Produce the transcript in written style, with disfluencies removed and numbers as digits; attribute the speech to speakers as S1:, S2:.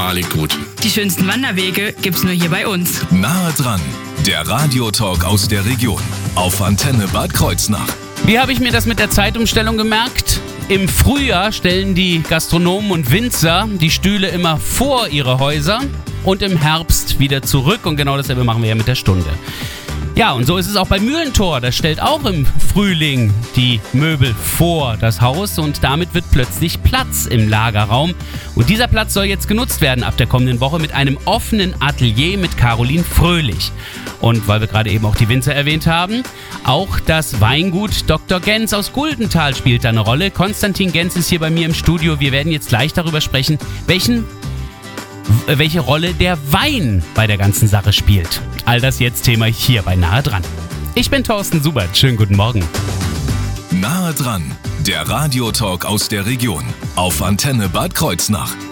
S1: Alles gut.
S2: Die schönsten Wanderwege gibt's nur hier bei uns.
S3: Nahe dran, der Radiotalk aus der Region auf Antenne Bad Kreuznach.
S4: Wie habe ich mir das mit der Zeitumstellung gemerkt? Im Frühjahr stellen die Gastronomen und Winzer die Stühle immer vor ihre Häuser und im Herbst wieder zurück. Und genau dasselbe machen wir ja mit der Stunde. Ja, und so ist es auch bei Mühlentor. Das stellt auch im Frühling die Möbel vor das Haus und damit wird plötzlich Platz im Lagerraum. Und dieser Platz soll jetzt genutzt werden ab der kommenden Woche mit einem offenen Atelier mit Caroline Fröhlich. Und weil wir gerade eben auch die Winzer erwähnt haben, auch das Weingut Dr. Genz aus Guldenthal spielt da eine Rolle. Konstantin Genz ist hier bei mir im Studio. Wir werden jetzt gleich darüber sprechen, welche Rolle der Wein bei der ganzen Sache spielt. All das jetzt Thema hier bei Nahe dran. Ich bin Thorsten Subert. Schönen guten Morgen.
S3: Nahe dran, der Radiotalk aus der Region auf Antenne Bad Kreuznach.